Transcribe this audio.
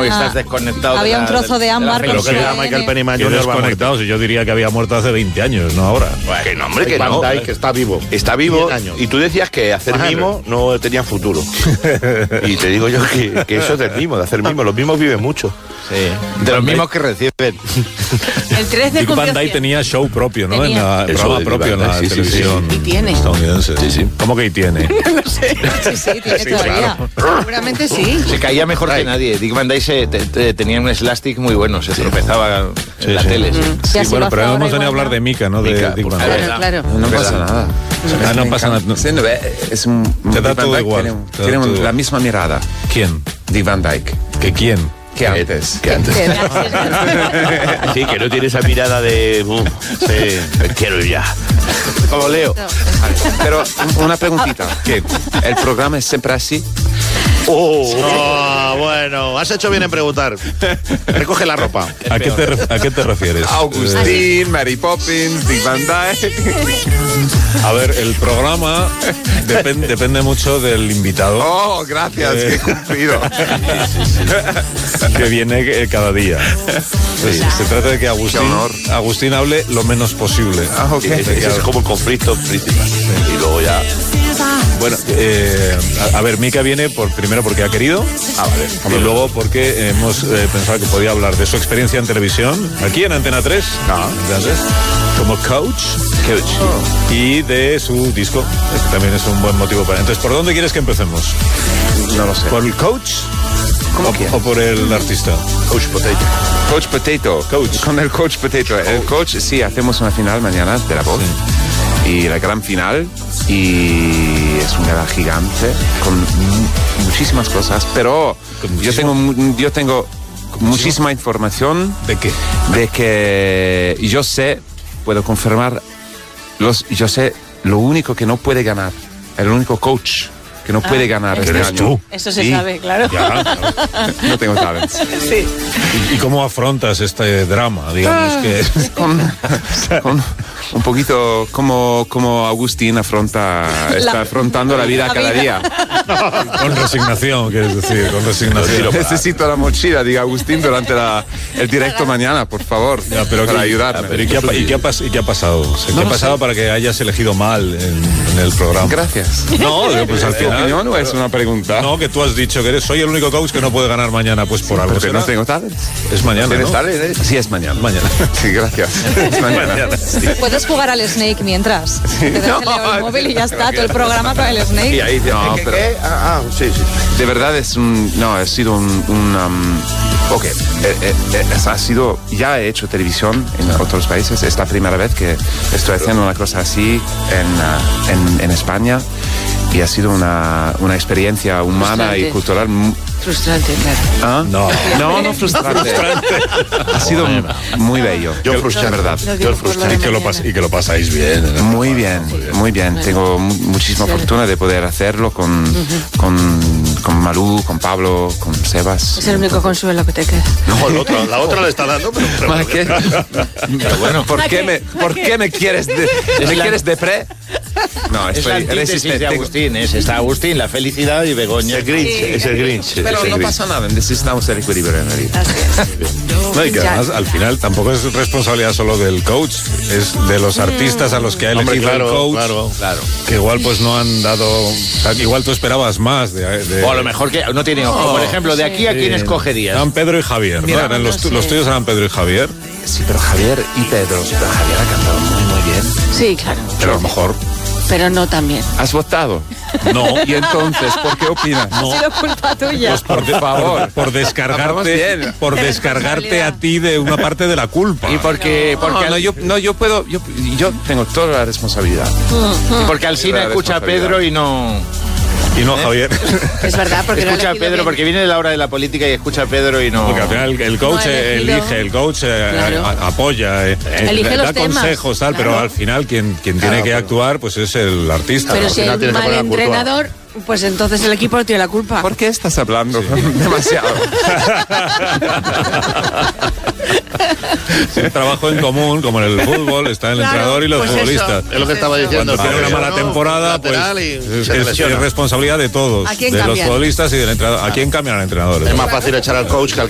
no estás desconectado. Había un trozo de ámbar. Pero que era Michael Pennyman Jr. desconectado. Yo diría que había muerto hace 20 años, no ahora. Bueno, que no, hombre, que Van no. Dijk está vivo. Está vivo. 10 años. Y tú decías que hacer mimo no tenía futuro. Y te digo yo que eso es del mimo, de hacer mimo. Los mimos viven mucho. Sí, de los mismos que reciben. El 13 Dick Van cumplió Dyke 100. tenía show propio, ¿no? Tenía. En la, El programa show de propio Dick en Van la Dyke, sí, televisión Y tiene. estadounidense. Sí, sí. ¿Cómo que y tiene? No sé. Sí, tiene todavía. Seguramente sí. Se caía mejor que nadie. Dick Van Dyke tenía un slastic muy bueno, se tropezaba en la tele. Sí. Y Sí, así bueno, lo pero hace hemos ahora venido a hablar igual, de Mika, ¿no? Mika, De Dick por Van favor. Dyke. Claro. No pasa nada. No pasa nada. Sí, no, es un... Te da Dick Van todo Dyke igual, Tiene, te da tiene todo igual. la misma mirada. ¿Quién? Dick Van Dyke. ¿Que quién? Que antes. Que antes. Sí, que no tiene esa mirada de... sí, quiero ya. Como Leo. Pero una preguntita. ¿Qué? ¿El programa es siempre así? Bueno, has hecho bien en preguntar. Recoge la ropa. ¿A qué te refieres? Agustín, Mary Poppins, Dick Van Dyke. A ver, el programa depende mucho del invitado. Oh, gracias, qué cumplido. Que viene cada día. Se trata de que Agustín hable lo menos posible. Ok. Ese es como el conflicto principal. Y luego ya... Bueno, a ver, Mika viene primero porque ha querido. Vale. Y luego porque hemos pensado que podía hablar de su experiencia en televisión, aquí en Antena 3. Como coach. Y de su disco. Este también es un buen motivo para... Entonces, ¿por dónde quieres que empecemos? No lo sé. ¿Por el coach? ¿O por el artista? Coach Potato. Coach Potato. Con el Coach Potato. El coach, sí, hacemos una final mañana de La Voz. Sí. Y la gran final. Y es una gala gigante con muchísimas cosas. Pero yo tengo muchísima información. ¿De qué? De que yo sé, puedo confirmar, yo sé lo único que no puede ganar. El único coach que no puede ganar este ¿Eres año. tú? Eso se sabe, claro. Ya. No tengo talento. Sí. ¿Y cómo afrontas este drama? Digamos que... Con un poquito como Agustín está afrontando la vida cada día. Con resignación, quieres decir, con resignación. Necesito la mochila, diga Agustín, durante el directo mañana, por favor, para ayudarme. Pero ¿y qué ha pasado? O sea, ¿qué ha pasado para que hayas elegido mal en el programa? Gracias. No, pues al ¿Tu final... opinión o es una pregunta? No, que tú has dicho que soy el único coach que no puede ganar mañana, pues por algo Porque será. no tengo talent. Es mañana, ¿Tienes ¿no? talent? Sí, es mañana. Mañana. Sí, gracias. Es mañana. Puedes jugar al Snake mientras. Te dejas Leo el móvil y ya está, todo el programa con el Snake. Y ahí dice, No, ¿qué? pero- ¿Qué? Sí. De verdad ha sido ok, ha sido, ya he hecho televisión en otros países, es la primera vez que estoy haciendo una cosa así en España y ha sido una experiencia humana Frustrante. y cultural. Frustrante, claro. ¿Ah? No frustrante. Ha sido muy bello. Yo frustrante, verdad. Yo frustrante. Y que lo pasáis bien. ¿no? Muy bien, muy bien. Tengo muchísima fortuna de poder hacerlo con Malú, con Pablo, con Sebas. Es el único consuelo que te queda. No, la otra le está dando, pero ¿Qué? Pero bueno, ¿Por qué me quieres depre? No, es la estoy antítesis de Agustín. Está Agustín, la felicidad, y Begoña. es el Grinch. Pero no pasa nada, necesitamos el equilibrio en la vida. No, y que además al final tampoco es responsabilidad solo del coach, es de los artistas a los que ha elegido el coach. Claro. Que igual pues no han dado... O sea, que igual tú esperabas más de... O a lo mejor que no tiene ojo. Por ejemplo, de aquí a quién escogerías. Eran Pedro y Javier, Mira, ¿no? Eran los tuyos eran Pedro y Javier. Sí, pero Javier y Pedro. Javier ha cantado muy bien. Sí, claro. Pero a lo mejor... Pero no también. ¿Has votado? No. Y entonces, ¿por qué opinas? Ha sido culpa tuya. Pues Por favor. por Hablamos descargarte, bien. por descargarte a ti de una parte de la culpa. Y porque Yo tengo toda la responsabilidad. porque Alsina escucha a Pedro y no... Y no Javier. Es verdad, porque no ha Escucha a elegido Pedro, bien. porque viene de la hora de la política y escucha a Pedro y no... Porque al final el coach No ha elegido. elige, el coach Claro. apoya, Elige da los temas. consejos, tal, Claro. pero al final quien tiene que actuar pues es el artista. Pero ¿no? si Al final el tienes que mal poner la culpa. entrenador, pues entonces el equipo tiene la culpa. ¿Por qué estás hablando demasiado? Es un trabajo en común, como en el fútbol, está el Claro, entrenador y los pues futbolistas. Es lo que estaba diciendo. Cuando tiene una mala temporada, pues lateral y es se lesiona. responsabilidad de todos, ¿A quién de los cambian? futbolistas y del entrenador. ¿A quién cambian al entrenador? Es más fácil echar al coach que al